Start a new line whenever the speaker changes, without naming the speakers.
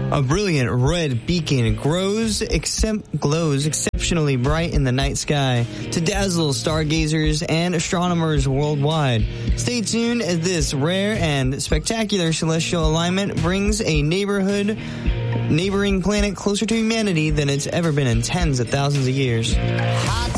A brilliant red beacon glows exceptionally bright in the night sky to dazzle stargazers and astronomers worldwide. Stay tuned as this rare and spectacular celestial alignment brings a neighboring planet closer to humanity than it's ever been in tens of thousands of years.